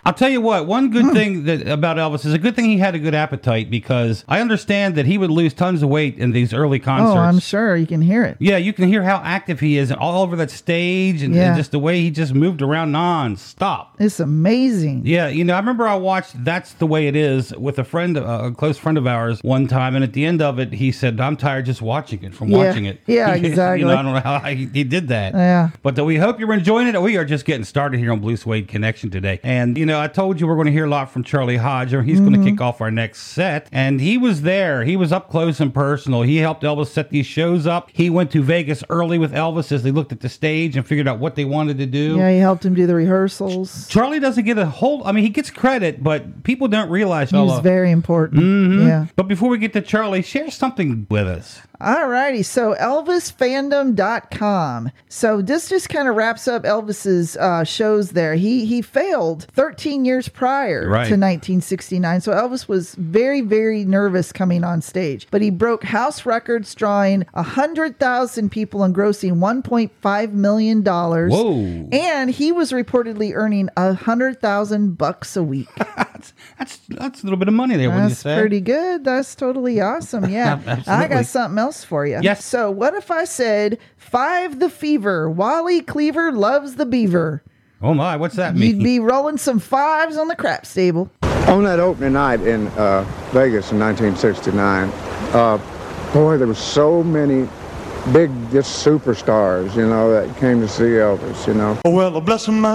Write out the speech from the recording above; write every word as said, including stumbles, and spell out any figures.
I'll tell you what, one good mm. thing that about Elvis is a good thing he had a good appetite, because I understand that he would lose tons of weight in these early concerts. Oh, I'm sure you can hear it. Yeah, you can hear how active he is and all over that stage, and, yeah. and just the way he just moved around non-stop. It's amazing. Yeah, you know, I remember I watched That's the Way It Is with a friend, a close friend of ours one time, and at the end of it, he said, I'm tired just watching it, from yeah. watching it. Yeah, exactly. You know, I don't know how he, he did that. Yeah. But uh, we hope you're enjoying it. We are just getting started here on Blue Suede Connection today. And, you know, I told you we're going to hear a lot from Charlie Hodge, or he's mm-hmm. going to kick off our next set. And he was there. He was up close and personal. He helped Elvis set these shows up. He went to Vegas early with Elvis as they looked at the stage and figured out what they wanted to do. Yeah, he helped him do the rehearsals. Charlie doesn't get a whole, I mean, he gets credit, but people don't realize. He was very important. Mm-hmm. Yeah. But before we get to Charlie, share something with us. All righty. So elvis fandom dot com. So this just kind of wraps up Elvis's uh, shows there. He he failed thirteen years prior right. to nineteen sixty-nine. So Elvis was very, very nervous coming on stage. But he broke house records, drawing one hundred thousand people and grossing one point five million dollars. Whoa. And he was reportedly earning one hundred thousand bucks a week. that's, that's, that's a little bit of money there, wouldn't you say? That's pretty good. That's totally awesome. Yeah. I got something else for you. Yes. So what if I said Five the Fever, Wally Cleaver loves the beaver? Oh my, what's that mean? You'd be rolling some fives on the crap stable. On that opening night in uh, Vegas in nineteen sixty-nine, uh, boy, there were so many big just superstars, you know, that came to see Elvis, you know. Oh, well, bless him,